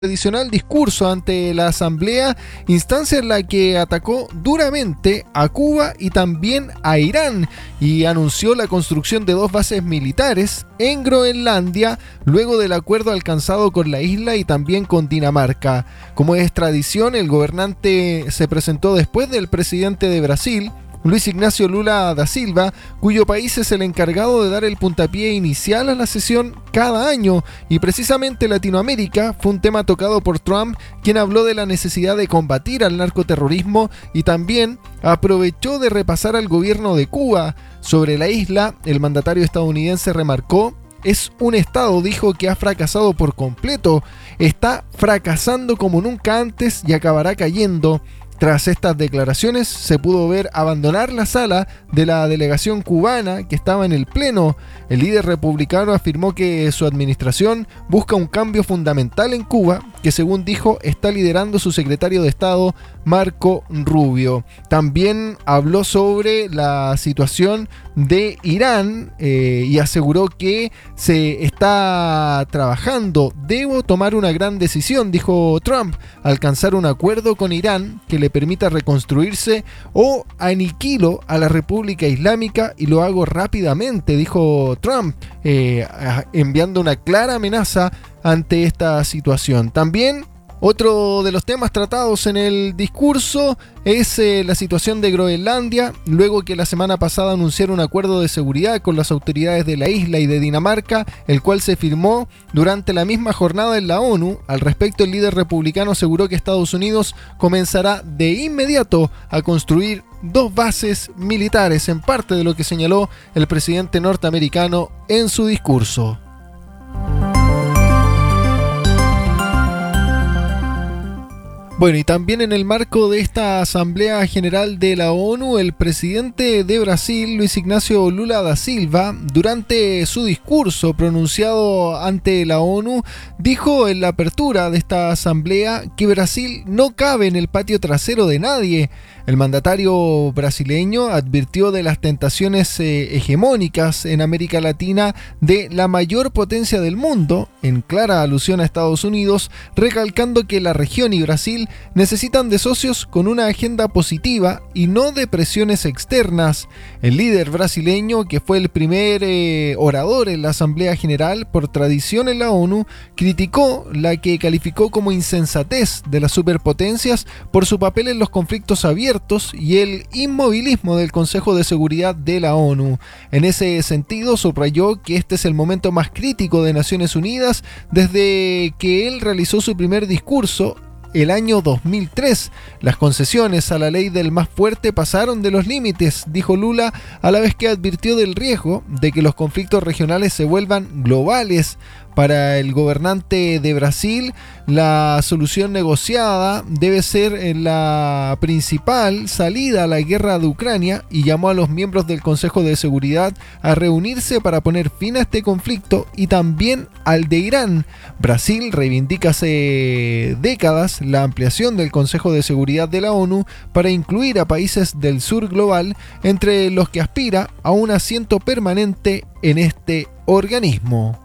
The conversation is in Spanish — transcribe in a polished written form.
tradicional discurso ante la Asamblea, instancia en la que atacó duramente a Cuba y también a Irán y anunció la construcción de 2 bases militares en Groenlandia luego del acuerdo alcanzado con la isla y también con Dinamarca. Como es tradición, el gobernante se presentó después del presidente de Brasil, Luis Ignacio Lula da Silva, cuyo país es el encargado de dar el puntapié inicial a la sesión cada año, y precisamente Latinoamérica fue un tema tocado por Trump, quien habló de la necesidad de combatir al narcoterrorismo y también aprovechó de repasar al gobierno de Cuba. Sobre la isla, el mandatario estadounidense remarcó: es un estado, dijo, que ha fracasado por completo, está fracasando como nunca antes y acabará cayendo. Tras estas declaraciones se pudo ver abandonar la sala de la delegación cubana que estaba en el Pleno. El líder republicano afirmó que su administración busca un cambio fundamental en Cuba, que según dijo está liderando su secretario de Estado, Marco Rubio. También habló sobre la situación de Irán y aseguró que se está trabajando. Debo tomar una gran decisión, dijo Trump, alcanzar un acuerdo con Irán que le permita reconstruirse o aniquilo a la República Islámica y lo hago rápidamente, dijo Trump, enviando una clara amenaza ante esta situación. También otro de los temas tratados en el discurso es la situación de Groenlandia, luego que la semana pasada anunciaron un acuerdo de seguridad con las autoridades de la isla y de Dinamarca, el cual se firmó durante la misma jornada en la ONU. Al respecto, el líder republicano aseguró que Estados Unidos comenzará de inmediato a construir 2 bases militares, en parte de lo que señaló el presidente norteamericano en su discurso. Bueno, y también en el marco de esta Asamblea General de la ONU, el presidente de Brasil, Luis Ignacio Lula da Silva, durante su discurso pronunciado ante la ONU, dijo en la apertura de esta asamblea que Brasil no cabe en el patio trasero de nadie. El mandatario brasileño advirtió de las tentaciones hegemónicas en América Latina de la mayor potencia del mundo, en clara alusión a Estados Unidos, recalcando que la región y Brasil necesitan de socios con una agenda positiva y no de presiones externas. El líder brasileño, que fue el primer orador en la Asamblea General por tradición en la ONU, criticó la que calificó como insensatez de las superpotencias por su papel en los conflictos abiertos y el inmovilismo del Consejo de Seguridad de la ONU. En ese sentido, subrayó que este es el momento más crítico de Naciones Unidas desde que él realizó su primer discurso el año 2003. Las concesiones a la ley del más fuerte pasaron de los límites, dijo Lula, a la vez que advirtió del riesgo de que los conflictos regionales se vuelvan globales. Para el gobernante de Brasil, la solución negociada debe ser la principal salida a la guerra de Ucrania y llamó a los miembros del Consejo de Seguridad a reunirse para poner fin a este conflicto y también al de Irán. Brasil reivindica hace décadas la ampliación del Consejo de Seguridad de la ONU para incluir a países del sur global, entre los que aspira a un asiento permanente en este organismo.